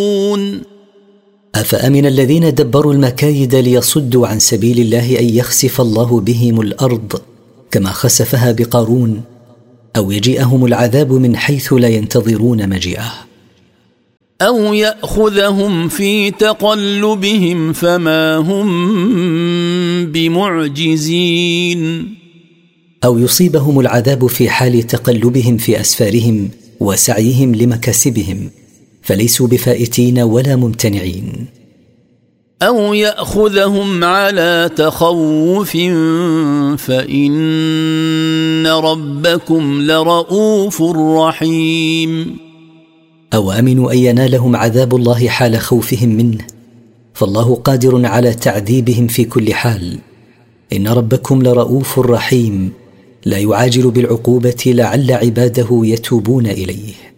أفأمن الذين دبروا المكايد ليصدوا عن سبيل الله أن يخسف الله بهم الأرض كما خسفها بقارون، أو يجيئهم العذاب من حيث لا ينتظرون مجيئه، أو يأخذهم في تقلبهم فما هم بمعجزين، أو يصيبهم العذاب في حال تقلبهم في أسفارهم وسعيهم لمكاسبهم فليسوا بفائتين ولا ممتنعين، أو يأخذهم على تخوف فإن ربكم لرؤوف رحيم. أو أمنوا أن ينالهم عذاب الله حال خوفهم منه، فالله قادر على تعذيبهم في كل حال. إن ربكم لرؤوف رحيم، لا يعاجل بالعقوبة لعل عباده يتوبون إليه.